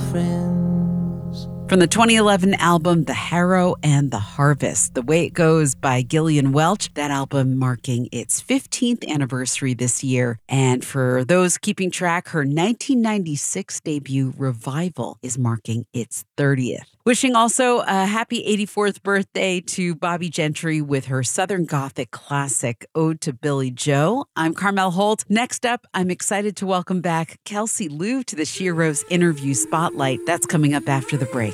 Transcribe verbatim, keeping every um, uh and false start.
friends. From the twenty eleven album, The Harrow and the Harvest, The Way It Goes by Gillian Welch, that album marking its fifteenth anniversary this year. And for those keeping track, her nineteen ninety-six debut, Revival, is marking its thirtieth. Wishing also a happy eighty-fourth birthday to Bobby Gentry with her Southern Gothic classic, Ode to Billy Joe. I'm Carmel Holt. Next up, I'm excited to welcome back Kelsey Lu to the She Arose Interview Spotlight. That's coming up after the break.